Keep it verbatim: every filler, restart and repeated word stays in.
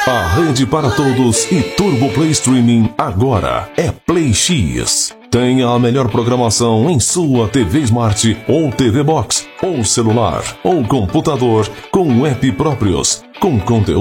A rede para todos e Turbo Play Streaming agora é Play X. Tenha a melhor programação em sua T V Smart ou T V Box, ou celular, ou computador com app próprios, com conteúdo